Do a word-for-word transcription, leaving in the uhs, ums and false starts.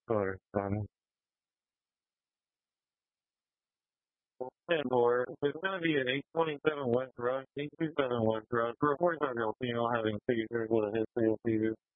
Or son. ten more. There's going to be an eight twenty-seven West Rush, eight twenty-seven West Rush. Reports on Delfino having seizures with a history of seizures.